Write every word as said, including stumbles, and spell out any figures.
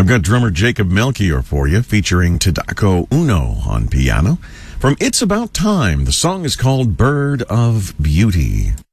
I've got drummer Jacob Melchior for you, featuring Tadako Uno on piano. From It's About Time, the song is called Bird of Beauty.